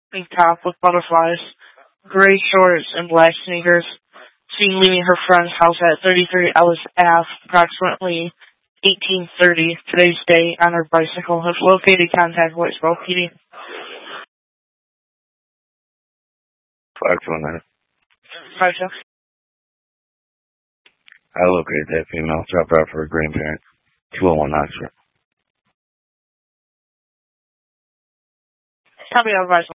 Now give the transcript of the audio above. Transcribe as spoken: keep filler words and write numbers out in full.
pink top with butterflies, gray shorts, and black sneakers. Seen leaving her friend's house at thirty-three Ellis Ave, approximately eighteen thirty today's date on her bicycle. If located, contact Whitesboro P D. five two one nine. five two. I located that female. Dropped her off for her grandparent. two oh one Oxford. Copy, advice.